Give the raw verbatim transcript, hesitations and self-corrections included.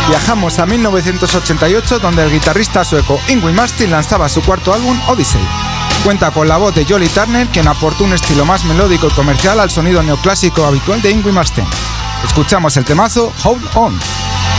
Viajamos a mil novecientos ochenta y ocho, donde el guitarrista sueco Yngwie Malmsteen lanzaba su cuarto álbum, Odyssey. Cuenta con la voz de Jolie Turner, quien aportó un estilo más melódico y comercial al sonido neoclásico habitual de Yngwie Malmsteen. Escuchamos el temazo Hold On.